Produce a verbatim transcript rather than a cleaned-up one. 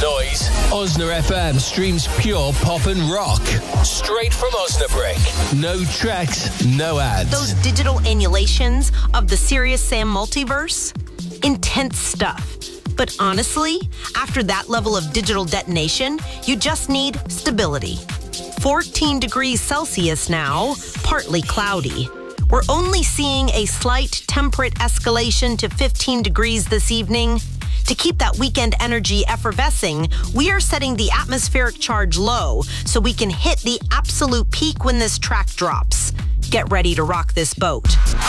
noise. Osna F M streams pure pop and rock. Straight from Osnabrück. No tracks, no ads. Those digital annulations of the Serious Sam multiverse? Intense stuff. But honestly, after that level of digital detonation, you just need stability. fourteen degrees Celsius now, partly cloudy. We're only seeing a slight temperate escalation to fifteen degrees this evening. To keep that weekend energy effervescing, we are setting the atmospheric charge low so we can hit the absolute peak when this track drops. Get ready to rock this boat.